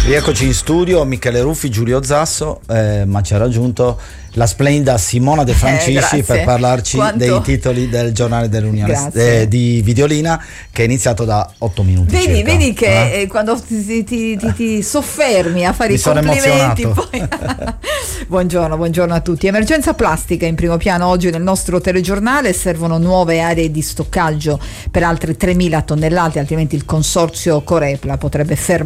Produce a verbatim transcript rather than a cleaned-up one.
Rieccoci in studio, Michele Ruffi, Giulio Zasso, eh, ma ci ha raggiunto la splendida Simona De Francisci eh, per parlarci Quanto... dei titoli del giornale dell'Unione eh, di Videolina, che è iniziato da otto minuti. Vedi, circa, vedi che eh? eh, quando ti, ti, ti, ti soffermi a fare Mi i complimenti poi... buongiorno, buongiorno a tutti. Emergenza plastica in primo piano oggi nel nostro telegiornale. Servono nuove aree di stoccaggio per altre tremila tonnellate, altrimenti il consorzio Corepla potrebbe fermare